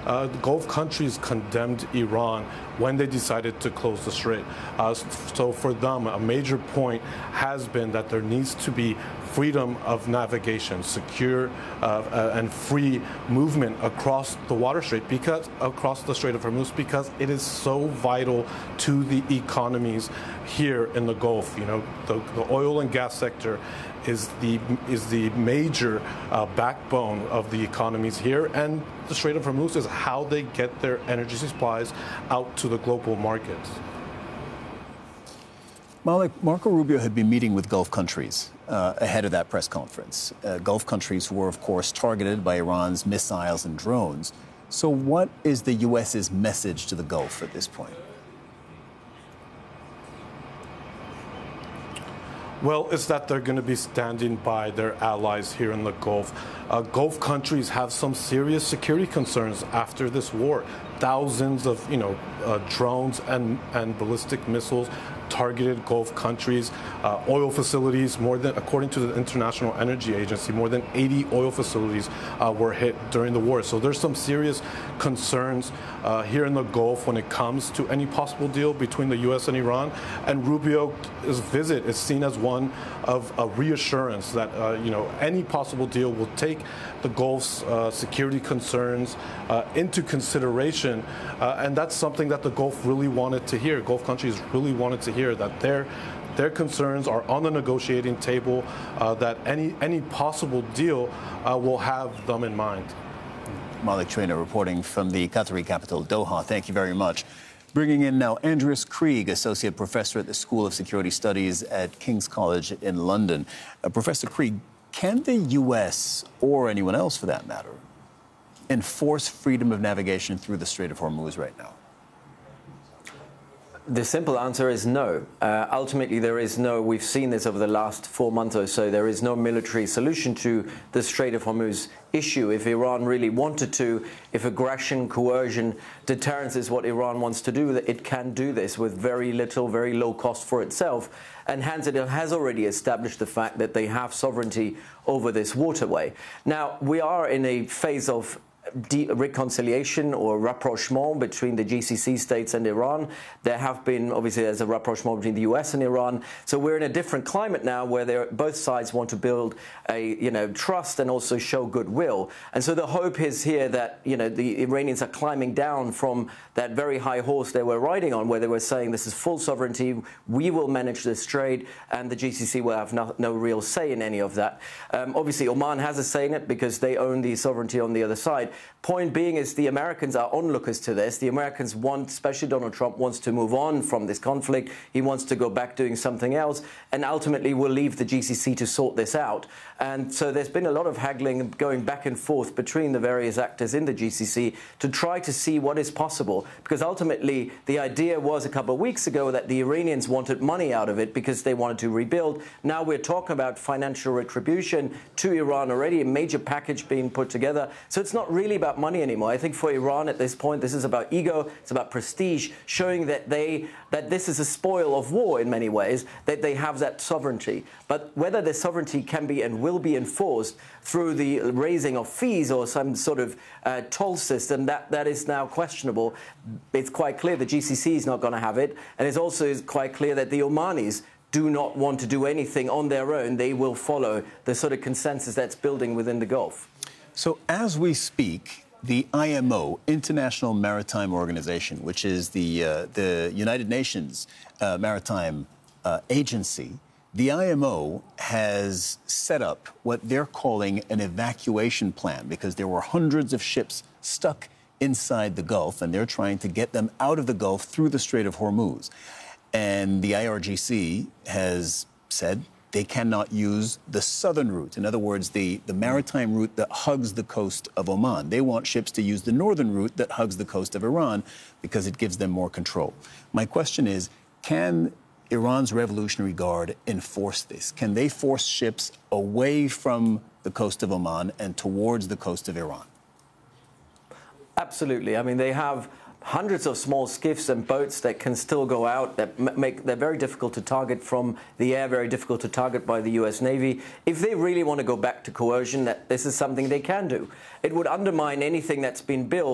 the Gulf countries condemned Iran when they decided to close the strait. So for them, a major point has been that there needs to be freedom of navigation, secure and free movement across the water strait, across the Strait of Hormuz, because it is so vital to the economies here in the Gulf. You know, the oil and gas sector is the major backbone of the economies here, and the Strait of Hormuz is how they get their energy supplies out to the global markets. Malik, Marco Rubio had been meeting with Gulf countries ahead of that press conference. Gulf countries who were, of course, targeted by Iran's missiles and drones. So what is the U.S.'s message to the Gulf at this point? Well, it's that they're going to be standing by their allies here in the Gulf. Gulf countries have some serious security concerns after this war. Thousands of, drones and ballistic missiles targeted Gulf countries, oil facilities. According to the International Energy Agency, more than 80 oil facilities were hit during the war. So there's some serious concerns here in the Gulf when it comes to any possible deal between the U.S. and Iran. And Rubio's visit is seen as one of a reassurance that any possible deal will take the Gulf's security concerns into consideration, and that's something that the Gulf really wanted to hear. Gulf countries really wanted to hear that their concerns are on the negotiating table, that any possible deal will have them in mind. Malik Trainer reporting from the Qatari capital, Doha. Thank you very much. Bringing in now Andreas Krieg, Associate Professor at the School of Security Studies at King's College in London. Professor Krieg, can the U.S., or anyone else for that matter, enforce freedom of navigation through the Strait of Hormuz right now? The simple answer is no. Ultimately, there is no, we've seen this over the last 4 months or so, there is no military solution to the Strait of Hormuz issue. If Iran really wanted to, if aggression, coercion, deterrence is what Iran wants to do, it can do this with very little, very low cost for itself. And hence, it has already established the fact that they have sovereignty over this waterway. Now, we are in a phase of reconciliation or rapprochement between the GCC states and Iran. There have been, obviously, there's a rapprochement between the US and Iran. So we're in a different climate now where both sides want to build a, trust and also show goodwill. And so the hope is here that, the Iranians are climbing down from that very high horse they were riding on, where they were saying this is full sovereignty, we will manage this trade, and the GCC will have no real say in any of that. Obviously, Oman has a say in it because they own the sovereignty on the other side. Point being is the Americans are onlookers to this. The Americans want, especially Donald Trump, wants to move on from this conflict. He wants to go back doing something else, and ultimately will leave the GCC to sort this out. And so there's been a lot of haggling going back and forth between the various actors in the GCC to try to see what is possible. Because ultimately, the idea was a couple of weeks ago that the Iranians wanted money out of it because they wanted to rebuild. Now we're talking about financial retribution to Iran already, a major package being put together. So it's not really about money anymore. I think for Iran at this point, this is about ego, it's about prestige, showing that this is a spoil of war in many ways, that they have that sovereignty. But whether the sovereignty can be and will be enforced through the raising of fees or some sort of toll system, that is now questionable. It's quite clear the GCC is not going to have it, and it's also quite clear that the Omanis do not want to do anything on their own. They will follow the sort of consensus that's building within the Gulf. So as we speak, the IMO, International Maritime Organization, which is the United Nations Maritime Agency, the IMO has set up what they're calling an evacuation plan because there were hundreds of ships stuck inside the Gulf, and they're trying to get them out of the Gulf through the Strait of Hormuz. And the IRGC has said they cannot use the southern route. In other words, the maritime route that hugs the coast of Oman. They want ships to use the northern route that hugs the coast of Iran because it gives them more control. My question is, can Iran's Revolutionary Guard enforce this? Can they force ships away from the coast of Oman and towards the coast of Iran? Absolutely. I mean, they have hundreds of small skiffs and boats that can still go out, they're very difficult to target from the air, very difficult to target by the US Navy. If they really want to go back to coercion, this is something they can do. It would undermine anything that's been built